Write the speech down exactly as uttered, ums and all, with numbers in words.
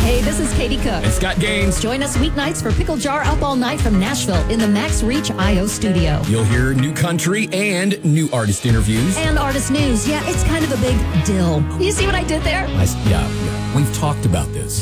Hey, this is Katie Cook. And Scott Gaines. Join us weeknights for Pickle Jar Up All Night from Nashville in the Max Reach I O studio. You'll hear new country and new artist interviews. And artist news. Yeah, it's kind of a big deal. You see what I did there? I, yeah, yeah, we've talked about this.